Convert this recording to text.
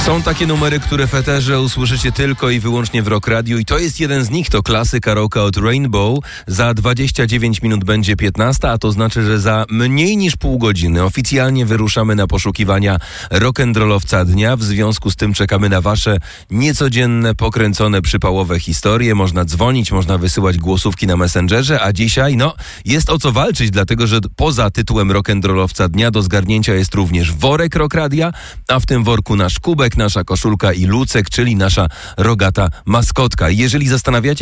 Są takie numery, które w eterze usłyszycie tylko i wyłącznie w Rock Radio i to jest jeden z nich, to klasyka rocka od Rainbow. Za 29 minut będzie 15, a to znaczy, że za mniej niż pół godziny oficjalnie wyruszamy na poszukiwania rock'n'rollowca dnia. W związku z tym czekamy na wasze niecodzienne, pokręcone, przypałowe historie. Można dzwonić, można wysyłać głosówki na Messengerze, a dzisiaj, jest o co walczyć, dlatego że poza tytułem rock'n'rollowca dnia do zgarnięcia jest również worek Rock Radia, a w tym worku nasz kubek, nasza koszulka i lucek, czyli nasza rogata maskotka. Jeżeli zastanawiacie